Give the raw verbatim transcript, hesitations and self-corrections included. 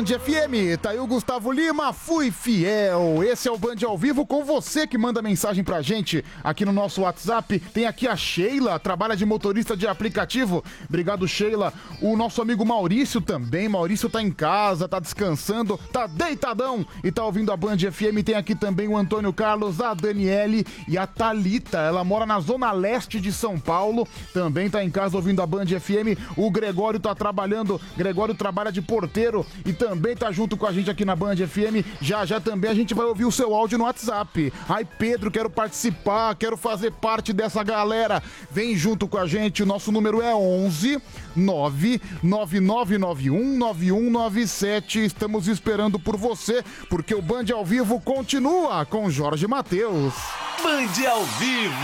F M. Tá aí o Gustavo Lima, fui fiel. Esse é o Band ao Vivo com você que manda mensagem pra gente aqui no nosso WhatsApp. Tem aqui a Sheila, trabalha de motorista de aplicativo. Obrigado, Sheila. O nosso amigo Maurício também. Maurício tá em casa, tá descansando, tá deitadão e tá ouvindo a Band F M. Tem aqui também o Antônio Carlos, a Daniele e a Thalita. Ela mora na zona leste de São Paulo. Também tá em casa ouvindo a Band F M. O Gregório tá trabalhando. Gregório trabalha de porteiro e também tá junto com a gente aqui na Band F M. Já já também a gente vai ouvir o seu áudio no WhatsApp. Ai, Pedro, quero participar, quero fazer parte dessa galera. Vem junto com a gente, o nosso número é onze nove nove nove nove um nove um nove sete. Estamos esperando por você, porque o Band ao Vivo continua com Jorge Mateus. Band ao Vivo.